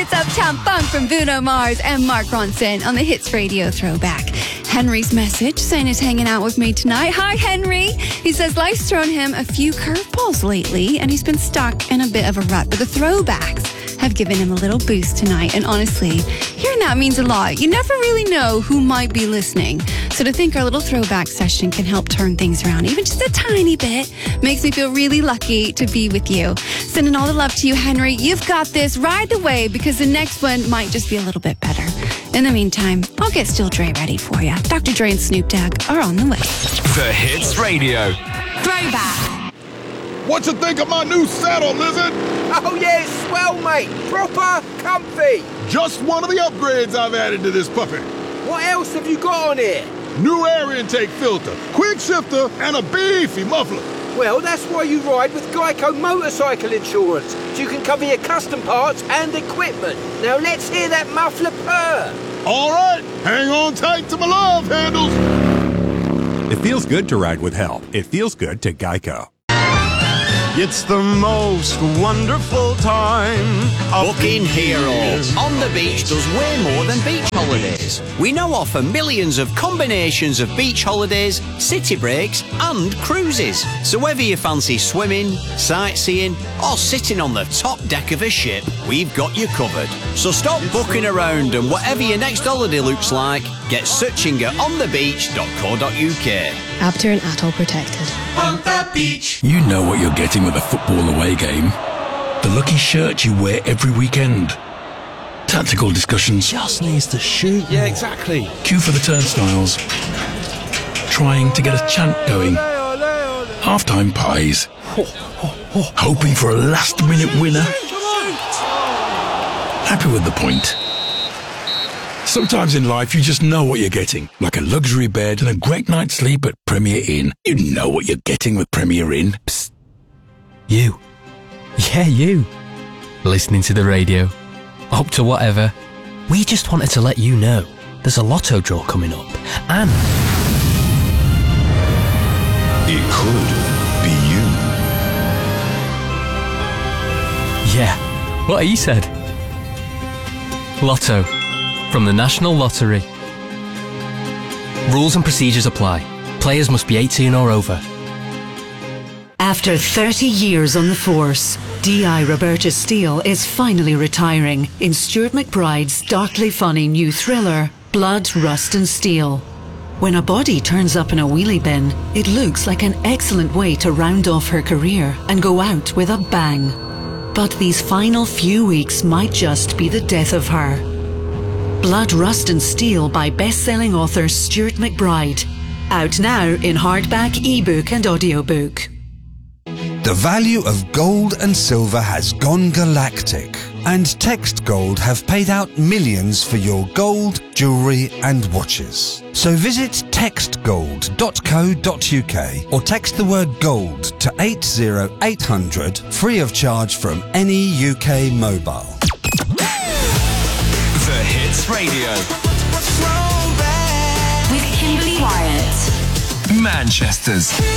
It's Uptown Funk from Bruno Mars and Mark Ronson on the Hits Radio Throwback. Henry's message saying he's hanging out with me tonight. Hi, Henry. He says life's thrown him a few curveballs lately and he's been stuck in a bit of a rut, but the throwbacks have given him a little boost tonight. And honestly, hearing that means a lot. You never really know who might be listening. So to think our little throwback session can help turn things around, even just a tiny bit, makes me feel really lucky to be with you. Sending all the love to you, Henry. You've got this. Ride the wave because the next one might just be a little bit better. In the meantime, I'll get Still Dre ready for you. Dr. Dre and Snoop Dogg are on the way. The Hits Radio Throwback. What you think of my new saddle, Lizard? Oh yeah, it's swell, mate. Proper comfy. Just one of the upgrades I've added to this puppy. What else have you got on here? New air intake filter, quick shifter, and a beefy muffler. Well, that's why you ride with Geico Motorcycle Insurance, so you can cover your custom parts and equipment. Now let's hear that muffler purr. All right, hang on tight to my love handles. It feels good to ride with help. It feels good to Geico. It's the most wonderful time. Booking Hero on the beach does way more than beach holidays. We now offer millions of combinations of beach holidays, city breaks and cruises. So whether you fancy swimming, sightseeing or sitting on the top deck of a ship, we've got you covered. So stop booking around and whatever your next holiday looks like, get searching at onthebeach.co.uk. Abter and Atoll protected. On the beach. You know what you're getting with a football away game. The lucky shirt you wear every weekend. Tactical discussions. Just needs to shoot. Yeah, exactly. Queue for the turnstiles. Trying to get a chant going. Half-time pies. Hoping for a last-minute winner. Happy with the point. Sometimes in life you just know what you're getting, like a luxury bed and a great night's sleep at Premier Inn. You know what you're getting with Premier Inn. Psst. You. Yeah, you. Listening to the radio. Up to whatever. We just wanted to let you know there's a lotto draw coming up. And it could be you. Yeah, what he said. Lotto. From the National Lottery. Rules and procedures apply. Players must be 18 or over. After 30 years on the force, D.I. Roberta Steele is finally retiring in Stuart McBride's darkly funny new thriller, Blood, Rust and Steel. When a body turns up in a wheelie bin, it looks like an excellent way to round off her career and go out with a bang. But these final few weeks might just be the death of her. Blood, Rust and Steel by best-selling author Stuart McBride. Out now in hardback, ebook and audiobook. The value of gold and silver has gone galactic, and Text Gold have paid out millions for your gold, jewellery and watches. So visit textgold.co.uk or text the word gold to 80800 free of charge from any UK mobile. The Hits Radio With Kimberly Wyatt. Manchester's